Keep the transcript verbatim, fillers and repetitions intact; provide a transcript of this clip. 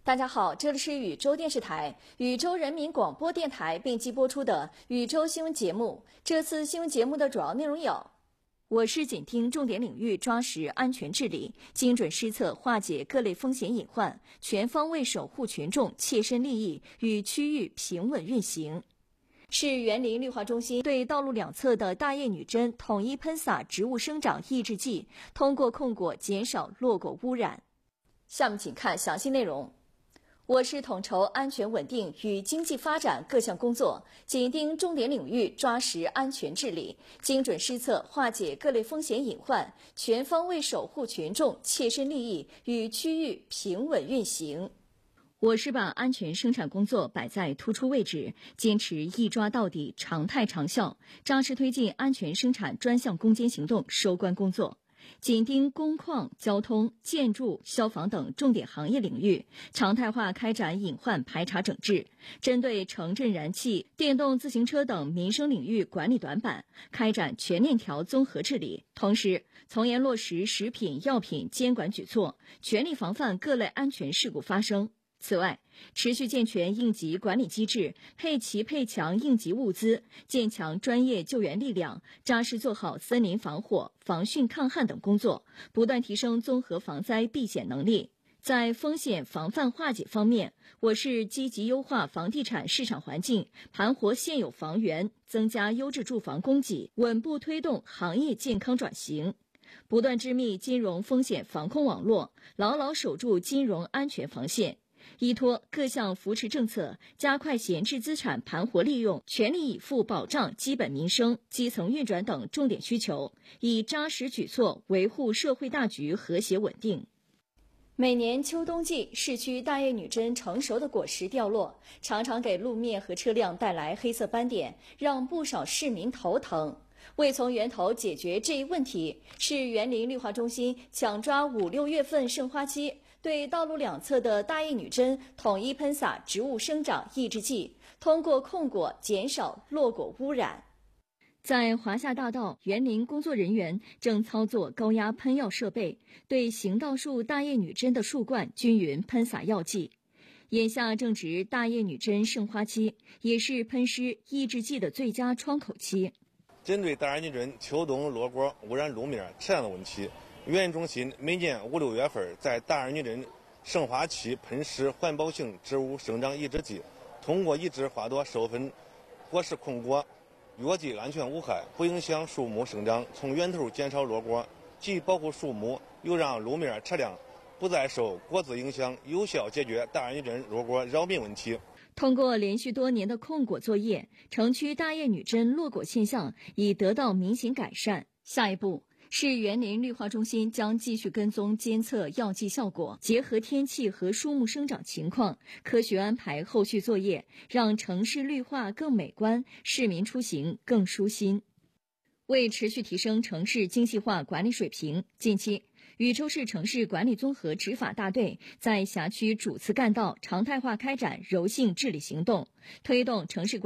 大家好，这里是禹州电视台、禹州人民广播电台并机播出的禹州新闻节目。这次新闻节目的主要内容有：我市紧盯重点领域，抓实安全治理，精准施策化解各类风险隐患，全方位守护群众切身利益与区域平稳运行。市园林绿化中心对道路两侧的大叶女贞统一喷洒植物生长抑制剂，通过控果减少落果污染。下面请看详细内容。我市统筹安全稳定与经济发展各项工作，紧盯重点领域，抓实安全治理，精准施策化解各类风险隐患，全方位守护群众切身利益与区域平稳运行。我市把安全生产工作摆在突出位置，坚持一抓到底、常态长效，扎实推进安全生产专项攻坚行动收官工作。紧盯工矿、交通、建筑、消防等重点行业领域，常态化开展隐患排查整治，针对城镇燃气、电动自行车等民生领域管理短板，开展全链条综合治理。同时，从严落实食品药品监管举措，全力防范各类安全事故发生。此外，持续健全应急管理机制，配齐配强应急物资，建强专业救援力量，扎实做好森林防火、防汛抗旱等工作，不断提升综合防灾避险能力。在风险防范化解方面，我市积极优化房地产市场环境，盘活现有房源，增加优质住房供给，稳步推动行业健康转型。不断织密金融风险防控网络，牢牢守住金融安全防线。依托各项扶持政策，加快闲置资产盘活利用，全力以赴保障基本民生、基层运转等重点需求，以扎实举措维护社会大局和谐稳定。每年秋冬季，市区大叶女贞成熟的果实掉落，常常给路面和车辆带来黑色斑点，让不少市民头疼。为从源头解决这一问题，市园林绿化中心抢抓五六月份盛花期，对道路两侧的大叶女贞统一喷洒植物生长抑制剂，通过控果减少落果污染。在华夏大道，园林工作人员正操作高压喷药设备，对行道树大叶女贞的树冠均匀喷洒药剂。眼下正值大叶女贞盛花期，也是喷施抑制剂的最佳窗口期。 针对大叶女贞秋冬落果污染路面车辆的问题，园林中心每年五六月份在大叶女贞盛花期喷施环保性植物生长抑制剂，通过抑制花朵授粉、果实控果，药剂安全无害，不影响树木生长，从源头减少落果，既保护树木，又让路面车辆不再受果子影响，有效解决大叶女贞落果扰民问题。 通过连续多年的控果作业，城区大叶女贞落果现象已得到明显改善。下一步，市园林绿化中心将继续跟踪监测药剂效果，结合天气和树木生长情况，科学安排后续作业，让城市绿化更美观，市民出行更舒心。为持续提升城市精细化管理水平，近期禹州市城市管理综合执法大队在辖区主次干道常态化开展柔性治理行动，推动城市管理